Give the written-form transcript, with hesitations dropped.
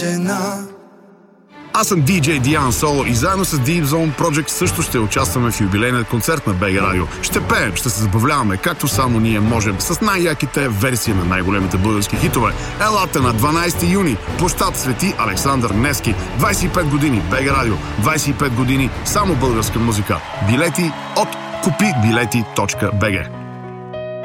Аз съм DJ Диан Соло и заедно с Deep Zone Project също ще участваме в юбилейния концерт на БГ Радио. Ще пеем, ще се забавляваме, както само ние можем, с най-яките версии на най-големите български хитове. Елате на 12 юни, площад Свети Александър Невски. 25 години БГ Радио, 25 години само българска музика. Билети от kupibилети.bg.